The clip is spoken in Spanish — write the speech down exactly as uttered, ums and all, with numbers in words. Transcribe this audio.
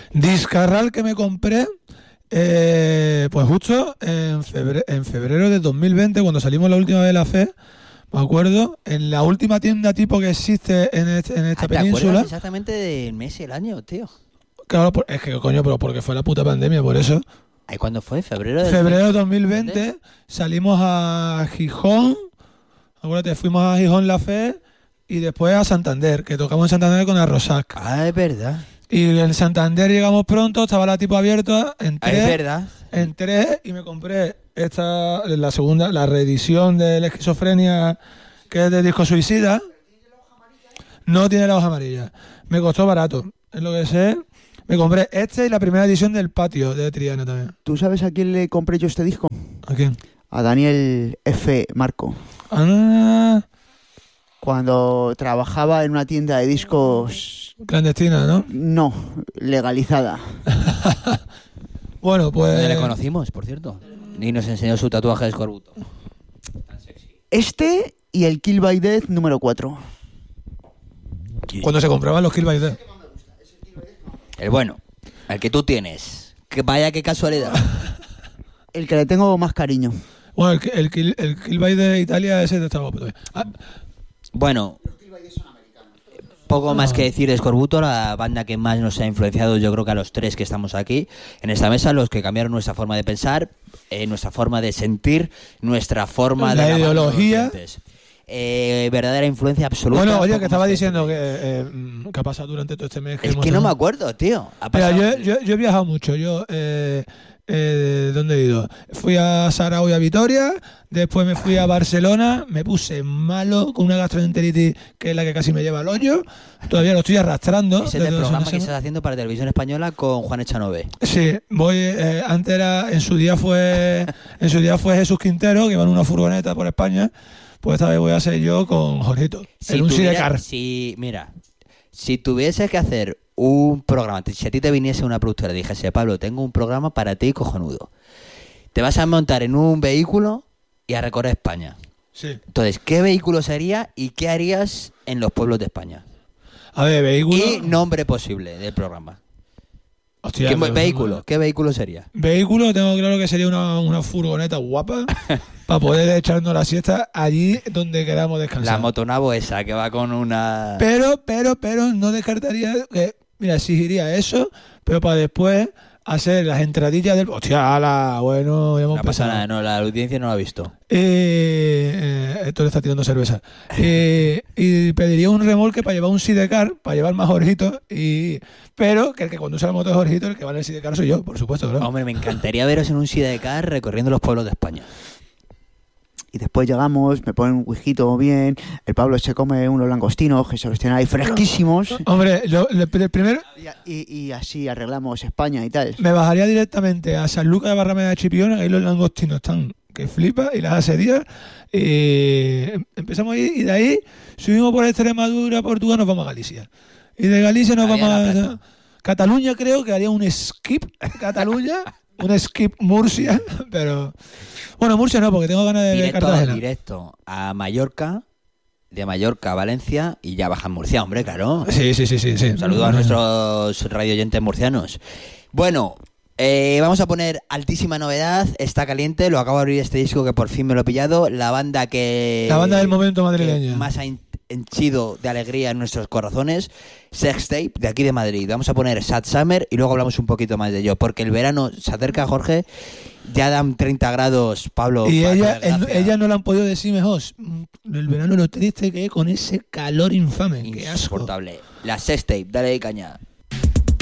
Discarral que me compré, eh, pues justo en febrero, en febrero de dos mil veinte, cuando salimos la última vez de la fe, me acuerdo, en la última tienda tipo que existe en, este, en esta Ah, ¿te península. acuerdas exactamente del mes y el año, tío? Claro, por- es que coño, pero porque fue la puta pandemia, por eso. ¿Ahí cuándo fue? ¿Febrero del Febrero de dos mil veinte salimos a Gijón, acuérdate, fuimos a Gijón la fe y después a Santander, que tocamos en Santander con Arrosac. Ah, es verdad. Y en Santander llegamos pronto, estaba la tipo abierta, Ah, entré, es verdad. entré y me compré esta, la segunda, la reedición de la Esquizofrenia, que es de Disco Suicida. No tiene la hoja amarilla. Me costó barato, es lo que sé. Me compré este y la primera edición del Patio de Triana también. ¿Tú sabes a quién le compré yo este disco? ¿A quién? A Daniel F. Marco. Ah, Cuando trabajaba en una tienda de discos... clandestina, ¿no? No, legalizada. Bueno, pues... ¿Dónde le conocimos, por cierto? Y nos enseñó su tatuaje de escorbuto. Tan sexy. Este y el Kill by Death número cuatro. Cuando se compraban los Kill by Death. El bueno, el que tú tienes. Que vaya, qué casualidad. El que le tengo más cariño. Bueno, el, el, Kill- el Kill by Death de Italia, ese estaba guapo también. Ah, Bueno, poco más que decir de Escorbuto, la banda que más nos ha influenciado, yo creo que a los tres que estamos aquí en esta mesa, los que cambiaron nuestra forma de pensar, eh, nuestra forma de sentir, nuestra forma La de lavarnos ideología. los dientes. Eh, verdadera influencia absoluta. bueno, oye, poco que estaba más diciendo decir. que, eh, mm, que ha pasado durante todo este mes. Es hemos que no me tenido- acuerdo, tío. Ha Mira, pasado- yo, yo, yo he viajado mucho. Yo, eh, eh, ¿dónde he ido? Fui a Sarau y a Vitoria, después me fui a Barcelona, me puse malo con una gastroenteritis que es la que casi me lleva al hoyo. Todavía lo estoy arrastrando. Ese es desde el hace programa una que semana. estás haciendo para Televisión Española con Juan Echanove. Sí, voy. Eh, antes era, en su día fue, en su día fue Jesús Quintero, que iba en una furgoneta por España. Pues esta vez voy a ser yo con Jorgito, en un tuviera- sidecar. si, mira, si tuvieses que hacer un programa, si a ti te viniese una productora y dijese, Pablo, tengo un programa para ti cojonudo, te vas a montar en un vehículo y a recorrer España. Sí. Entonces, ¿qué vehículo sería y qué harías en los pueblos de España? A ver, vehículo. Y nombre posible del programa. Hostia, ¿Qué pero- vehículo? ¿Qué vehículo sería? Vehículo, tengo claro que sería una, una furgoneta guapa para poder echarnos la siesta allí donde queramos descansar. La motonavo esa que va con una... Pero, pero, pero no descartaría que, mira, exigiría eso, pero para después hacer las entradillas del... Hostia, ala, bueno, ya hemos No pasa empezado. nada, no, la audiencia no lo ha visto. Eh, eh, esto le está tirando cerveza. Eh, y pediría un remolque para llevar un sidecar, para llevar más Jorgito, y pero que el que conduce la moto es Jorgito, el que va en el sidecar soy yo, por supuesto, claro. Hombre, me encantaría veros en un sidecar recorriendo los pueblos de España. Y después llegamos, me ponen un whisquito bien, el Pablo se come unos langostinos que se los tienen ahí fresquísimos. Hombre, yo le- el primero Y, y así arreglamos España y tal. me bajaría directamente a San Lucas de Barrameda de Chipiona, ahí los langostinos están que flipa, y las asedías. Y empezamos ahí, y de ahí subimos por Extremadura, Portugal, nos vamos a Galicia. Y de Galicia nos Haría vamos la a plata. Cataluña, creo que haría un skip Cataluña, un skip Murcia, pero bueno, Murcia no, porque tengo ganas de ver Directo, Cartagena. directo a Mallorca, de Mallorca a Valencia y ya baja en Murcia, hombre, claro. Sí, sí, sí, sí, sí. Un saludo a nuestros radioyentes murcianos. Bueno, eh, vamos a poner altísima novedad, está caliente, lo acabo de abrir este disco que por fin me lo he pillado, la banda que... La banda del momento que madrileña. más ha hin- henchido de alegría en nuestros corazones, Sextape, de aquí de Madrid. Vamos a poner Sad Summer y luego hablamos un poquito más de ello, porque el verano se acerca, Jorge, ya dan treinta grados, Pablo. Y para ella, hacer el- gracia. ella no la han podido decir mejor. Mm, El verano lo triste que es con ese calor infame. Qué asco. Insoportable. La Sextape, dale de caña.